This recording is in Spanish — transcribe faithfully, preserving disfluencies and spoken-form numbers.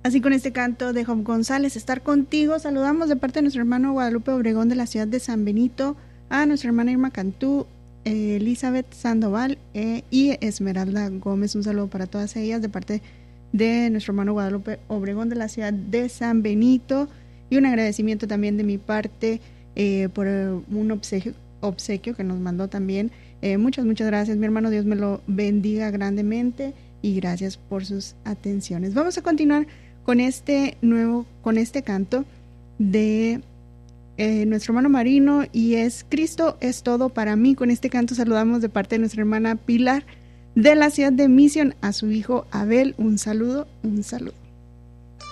Así con este canto de Job González, Estar Contigo, saludamos de parte de nuestro hermano Guadalupe Obregón de la ciudad de San Benito, a nuestra hermana Irma Cantú, eh, Elizabeth Sandoval eh, y Esmeralda Gómez. Un saludo para todas ellas de parte de nuestro hermano Guadalupe Obregón de la ciudad de San Benito, y un agradecimiento también de mi parte eh, por un obsequio, obsequio que nos mandó también. Eh, muchas, muchas gracias, mi hermano, Dios me lo bendiga grandemente y gracias por sus atenciones. Vamos a continuar con este nuevo, con este canto de eh, nuestro hermano Marino, y es Cristo es todo para mí. Con este canto saludamos de parte de nuestra hermana Pilar de la ciudad de Mission a su hijo Abel. Un saludo, un saludo.